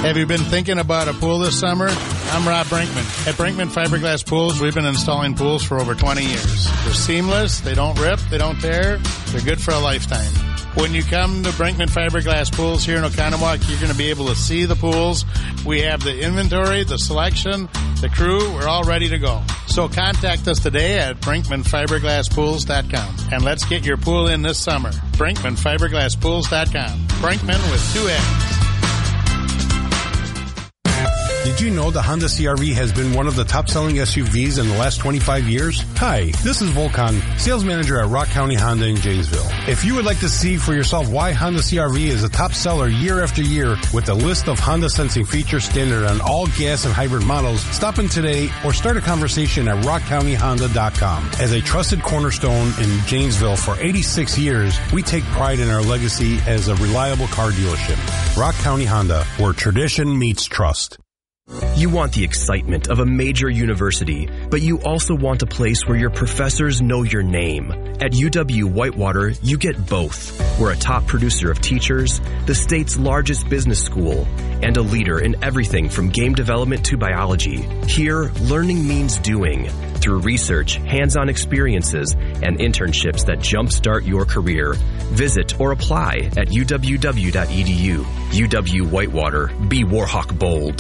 Have you been thinking about a pool this summer? I'm Rob Brinkman. At Brinkman Fiberglass Pools, we've been installing pools for over 20 years. They're seamless, they don't rip, they don't tear, they're good for a lifetime. When you come to Brinkman Fiberglass Pools here in Oconomowoc, you're going to be able to see the pools. We have the inventory, the selection, the crew. We're all ready to go. So contact us today at BrinkmanFiberglassPools.com. And let's get your pool in this summer. BrinkmanFiberglassPools.com. Brinkman with 2 N's. Did you know the Honda CR-V has been one of the top-selling SUVs in the last 25 years? Hi, this is Volkan, sales manager at Rock County Honda in Janesville. If you would like to see for yourself why Honda CR-V is a top seller year after year with a list of Honda sensing features standard on all gas and hybrid models, stop in today or start a conversation at rockcountyhonda.com. As a trusted cornerstone in Janesville for 86 years, we take pride in our legacy as a reliable car dealership. Rock County Honda, where tradition meets trust. You want the excitement of a major university, but you also want a place where your professors know your name. At UW-Whitewater, you get both. We're a top producer of teachers, the state's largest business school, and a leader in everything from game development to biology. Here, learning means doing, through research, hands-on experiences, and internships that jumpstart your career. Visit or apply at uww.edu. UW-Whitewater. Be Warhawk bold.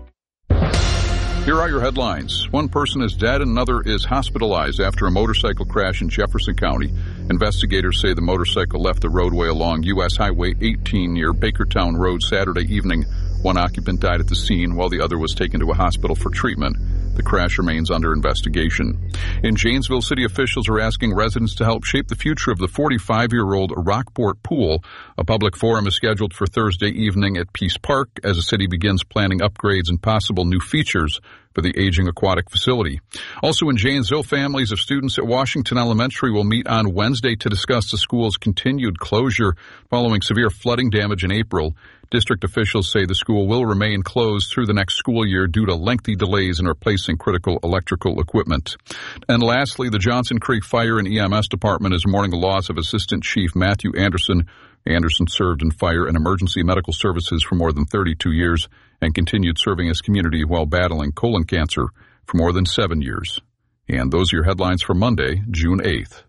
Here are your headlines. One person is dead and another is hospitalized after a motorcycle crash in Jefferson County. Investigators say the motorcycle left the roadway along U.S. Highway 18 near Bakertown Road Saturday evening. One occupant died at the scene while the other was taken to a hospital for treatment. The crash remains under investigation. In Janesville, city officials are asking residents to help shape the future of the 45-year-old Rockport Pool. A public forum is scheduled for Thursday evening at Peace Park as the city begins planning upgrades and possible new features for the aging aquatic facility. Also in Janesville, families of students at Washington Elementary will meet on Wednesday to discuss the school's continued closure following severe flooding damage in April. District officials say the school will remain closed through the next school year due to lengthy delays in replacing critical electrical equipment. And lastly, the Johnson Creek Fire and EMS Department is mourning the loss of Assistant Chief Matthew Anderson. Anderson served in fire and emergency medical services for more than 32 years and continued serving his community while battling colon cancer for more than 7 years. And those are your headlines for Monday, June 8th.